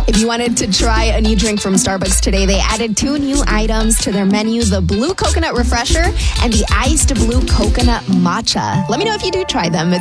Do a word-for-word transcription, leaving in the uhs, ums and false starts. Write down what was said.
If you wanted to try a new drink from Starbucks today, they added two new items to their menu, the Blue Coconut Refresher and the Iced Blue Coconut Matcha. Let me know if you do try them.